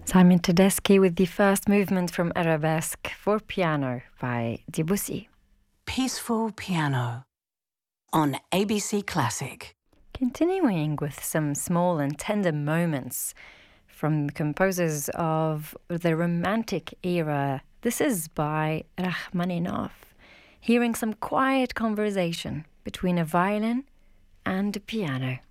Simon Tedeschi with the first movement from Arabesque for piano by Debussy. Peaceful Piano on ABC Classic. Continuing with some small and tender moments from composers of the Romantic era, this is by Rachmaninoff, hearing some quiet conversation between a violin and a piano.